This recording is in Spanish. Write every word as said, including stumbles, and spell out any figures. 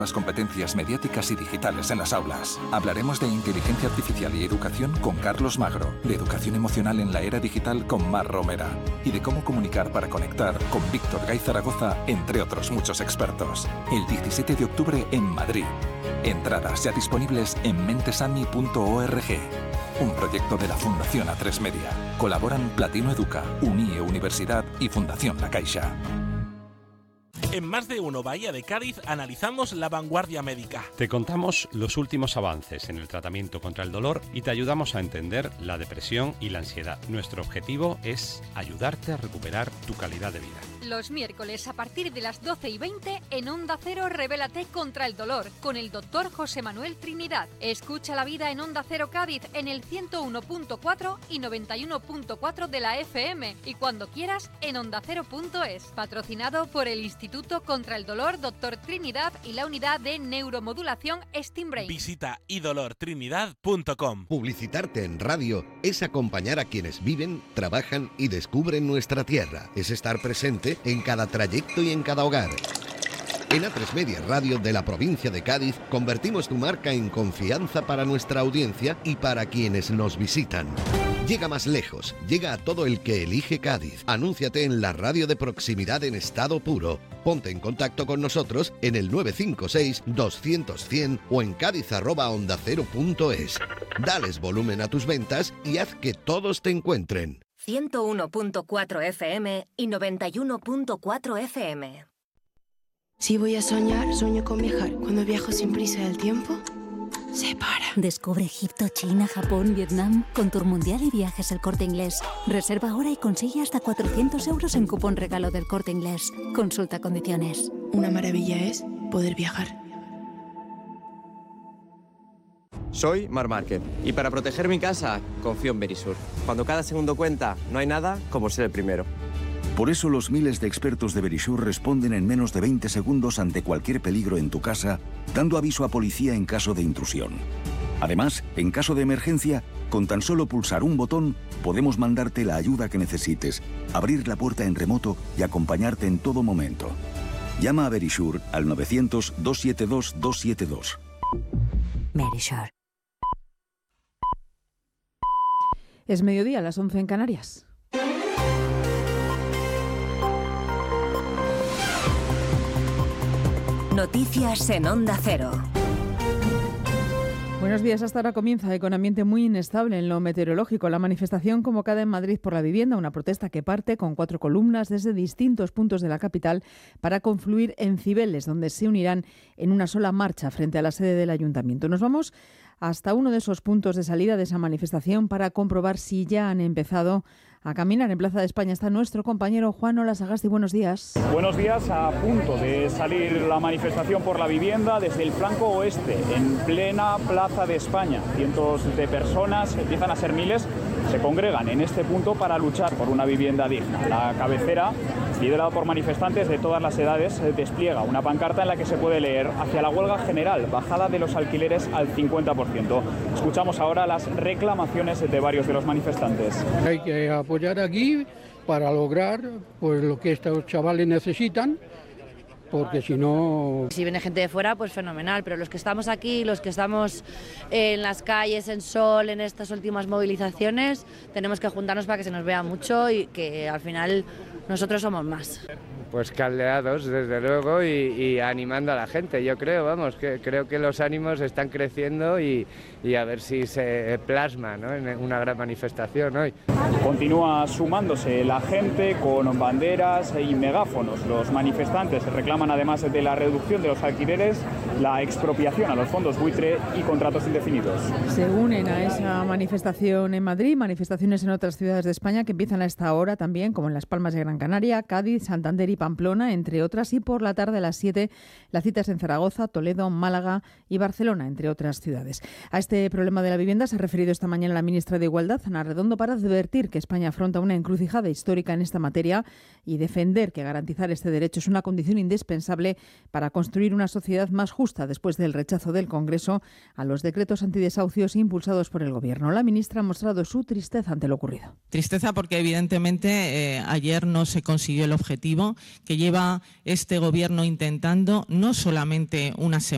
Las competencias mediáticas y digitales en las aulas. Hablaremos de inteligencia artificial y educación con Carlos Magro, de educación emocional en la era digital con Mar Romera y de cómo comunicar para conectar con Víctor Gay Zaragoza, entre otros muchos expertos. El diecisiete de octubre en Madrid. Entradas ya disponibles en mentesani punto org. Un proyecto de la Fundación A tres Media. Colaboran Platino Educa, Unie Universidad y Fundación La Caixa. En Más de Uno Bahía de Cádiz analizamos la vanguardia médica. Te contamos los últimos avances en el tratamiento contra el dolor y te ayudamos a entender la depresión y la ansiedad. Nuestro objetivo es ayudarte a recuperar tu calidad de vida. Los miércoles a partir de las doce y veinte en Onda Cero Revélate contra el dolor con el doctor José Manuel Trinidad. Escucha la vida en Onda Cero Cádiz en el ciento uno punto cuatro y noventa y uno punto cuatro de la F M y cuando quieras en onda cero punto es. Patrocinado por el Instituto contra el Dolor Doctor Trinidad y la Unidad de Neuromodulación Steambrain. Visita idolor trinidad punto com. Publicitarte en radio es acompañar a quienes viven, trabajan y descubren nuestra tierra. Es estar presente en cada trayecto y en cada hogar. En A tres Media Radio de la provincia de Cádiz convertimos tu marca en confianza para nuestra audiencia y para quienes nos visitan. Llega más lejos, llega a todo el que elige Cádiz. Anúnciate en la radio de proximidad en estado puro. Ponte en contacto con nosotros en el nueve cinco seis, doscientos, cien o en cádiz arroba onda cero punto es. Dales volumen a tus ventas y haz que todos te encuentren. ciento uno punto cuatro F M y noventa y uno punto cuatro F M. Si voy a soñar, sueño con viajar. Cuando viajo sin prisa del tiempo, se para. Descubre Egipto, China, Japón, Vietnam con Tour Mundial y Viajes El Corte Inglés. Reserva ahora y consigue hasta cuatrocientos euros en cupón regalo del Corte Inglés. Consulta condiciones. Una maravilla es poder viajar. Soy Mar Márquez y para proteger mi casa confío en Verisur. Cuando cada segundo cuenta, no hay nada como ser el primero. Por eso los miles de expertos de Verisur responden en menos de veinte segundos ante cualquier peligro en tu casa, dando aviso a policía en caso de intrusión. Además, en caso de emergencia, con tan solo pulsar un botón, podemos mandarte la ayuda que necesites, abrir la puerta en remoto y acompañarte en todo momento. Llama a Verisur al novecientos, doscientos setenta y dos, doscientos setenta y dos. Verisur. Es mediodía, a las once en Canarias. Noticias en Onda Cero. Buenos días. Hasta ahora comienza con ambiente muy inestable en lo meteorológico. La manifestación convocada en Madrid por la vivienda, una protesta que parte con cuatro columnas desde distintos puntos de la capital para confluir en Cibeles, donde se unirán en una sola marcha frente a la sede del ayuntamiento. Nos vamos hasta uno de esos puntos de salida de esa manifestación para comprobar si ya han empezado a caminar. En Plaza de España está nuestro compañero Juan Olasagasti. Buenos días. Buenos días. A punto de salir la manifestación por la vivienda desde el flanco oeste, en plena Plaza de España. Cientos de personas, empiezan a ser miles, se congregan en este punto para luchar por una vivienda digna. La cabecera, liderada por manifestantes de todas las edades, despliega una pancarta en la que se puede leer: hacia la huelga general, bajada de los alquileres al cincuenta por ciento. Escuchamos ahora las reclamaciones de varios de los manifestantes. Hay que apoyar aquí para lograr pues lo que estos chavales necesitan, porque si no... Si viene gente de fuera, pues fenomenal, pero los que estamos aquí, los que estamos en las calles, en Sol, en estas últimas movilizaciones, tenemos que juntarnos para que se nos vea mucho y que al final nosotros somos más. Pues caldeados, desde luego, y, y animando a la gente, yo creo, vamos, que creo que los ánimos están creciendo y, y a ver si se plasma, ¿no?, en una gran manifestación hoy. Continúa sumándose la gente con banderas y megáfonos. Los manifestantes reclaman, además de la reducción de los alquileres, la expropiación a los fondos buitre y contratos indefinidos. Se unen a esa manifestación en Madrid, manifestaciones en otras ciudades de España que empiezan a esta hora también, como en Las Palmas de Gran Canaria, Cádiz, Santander y Pamplona, entre otras, y por la tarde a las siete la cita es en Zaragoza, Toledo, Málaga y Barcelona, entre otras ciudades. A este problema de la vivienda se ha referido esta mañana la ministra de Igualdad, Ana Redondo, para advertir que España afronta una encrucijada histórica en esta materia y defender que garantizar este derecho es una condición indispensable para construir una sociedad más justa después del rechazo del Congreso a los decretos antidesahucios impulsados por el Gobierno. La ministra ha mostrado su tristeza ante lo ocurrido. Tristeza porque evidentemente eh, ayer no se consiguió el objetivo que lleva este Gobierno intentando no solamente una semana,